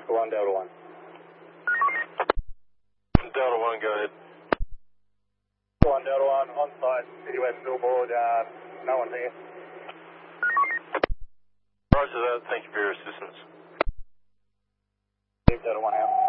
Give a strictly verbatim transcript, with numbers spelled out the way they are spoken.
Oscar one, Delta one. Delta one, go ahead. one, Delta one, on site, City West billboard, uh, no one here. Roger that, thank you for your assistance. Delta one out.